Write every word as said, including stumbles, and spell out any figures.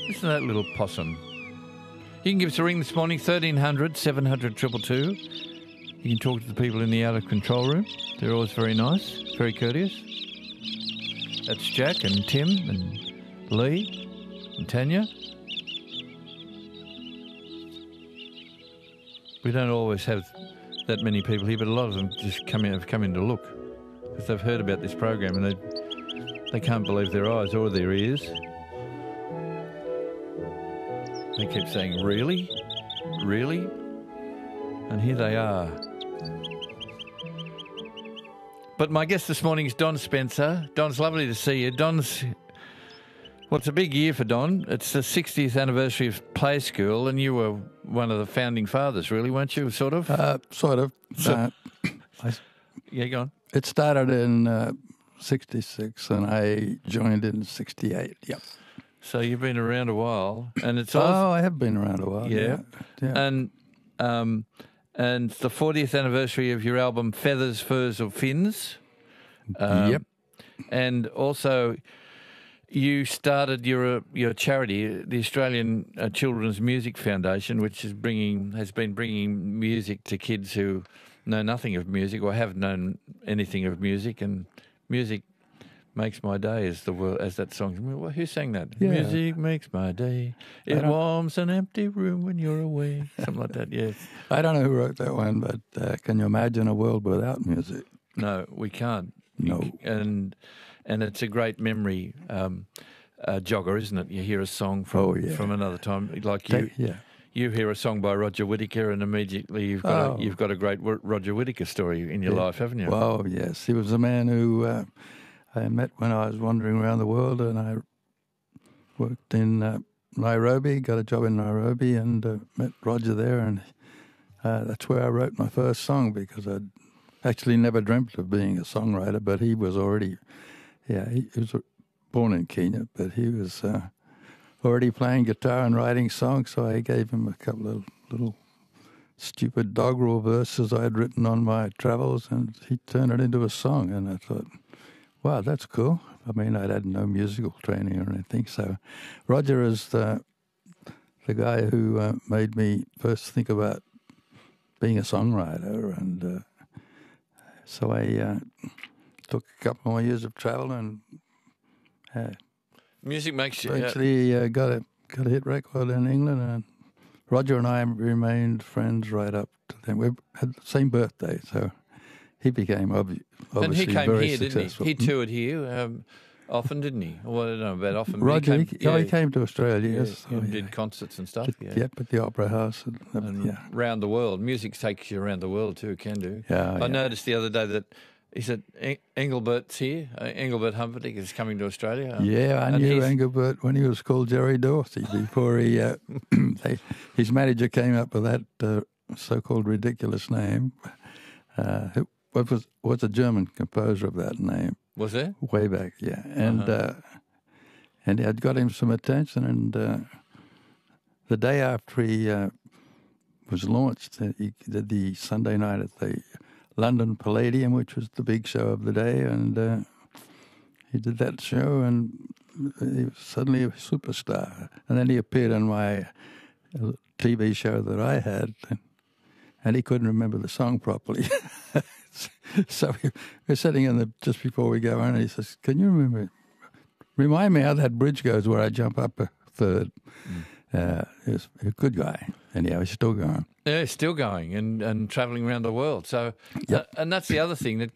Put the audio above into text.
Isn't that little possum? You can give us a ring this morning, thirteen hundred, seven hundred, two two two. You can talk to the people in the outer control room. They're always very nice, very courteous. That's Jack and Tim and Lee and Tanya. We don't always have that many people here, but a lot of them just come in, have come in to look because they've heard about this program and they they can't believe their eyes or their ears. They keep saying, really? Really? And here they are. But my guest this morning is Don Spencer. Don, it's lovely to see you. Don's, well, it's a big year for Don. It's the sixtieth anniversary of Play School, and you were one of the founding fathers, really, weren't you, sort of? Uh, sort of. So, uh, I, yeah, go on. it started in uh, sixty-six, and I joined in sixty-eight, yep. So you've been around a while, and it's Oh, all... I have been around a while, Yeah. yeah. yeah. And... Um, And it's the fortieth anniversary of your album Feathers, Furs or Fins. Um, yep. And also you started your your charity, the Australian uh, Children's Music Foundation, which is bringing has been bringing music to kids who know nothing of music or have known anything of music. And music makes my day, as the word, as that song. Well, who sang that? Yeah. Music makes my day. It warms an empty room when you're away. Something like that. Yes. I don't know who wrote that one, but uh, can you imagine a world without music? No, we can't. No. And and it's a great memory um, uh, jogger, isn't it? You hear a song from Oh, yeah. from another time, like you. Yeah. You hear a song by Roger Whittaker, and immediately you've got Oh. a, you've got a great Wo- Roger Whittaker story in your Yeah. life, haven't you? Well, yes. He was a man who uh, I met when I was wandering around the world, and I worked in uh, Nairobi, got a job in Nairobi, and uh, met Roger there, and uh, that's where I wrote my first song, because I'd actually never dreamt of being a songwriter, but he was already, yeah, he, he was born in Kenya, but he was uh, already playing guitar and writing songs, so I gave him a couple of little stupid doggerel verses I had written on my travels, and he turned it into a song, and I thought, wow, that's cool. I mean, I'd had no musical training or anything, so Roger is the, the guy who uh, made me first think about being a songwriter, and uh, so I uh, took a couple more years of travel and uh, Music makes you. eventually uh, got a got a hit record in England, and Roger and I remained friends right up to then. We had the same birthday, so he became obvi- obviously and he came very here, successful. didn't he? He toured here um, often, didn't he? Well, I don't know about often. but Roger, he he, came, oh, yeah, he came to Australia, yeah, yes. he Oh, did yeah. concerts and stuff. Just- Yeah. Yep, at the Opera House. And, uh, And yeah, round the world. Music takes you around the world too, can do. Yeah, I yeah. noticed the other day that he said En- Engelbert's here. Uh, Engelbert Humperdinck is coming to Australia. Um, yeah, I and knew he's- Engelbert when he was called Jerry Dorsey before he, uh, they, his manager came up with that uh, so-called ridiculous name. Uh, who what was was a German composer of that name Was there? way back, yeah, and Uh-huh. uh, and it had got him some attention. And uh, the day after he uh, was launched, uh, he did the Sunday night at the London Palladium, which was the big show of the day, and uh, he did that show, and he was suddenly a superstar. And then he appeared on my uh, T V show that I had, and, and he couldn't remember the song properly. So we we're sitting in the just before we go on, and he says, "Can you remember? Remind me how that bridge goes where I jump up a third." Mm. Uh, he was a good guy, and yeah, he's still going. Yeah, still going and, and travelling around the world. So, Yep. uh, and that's the other thing that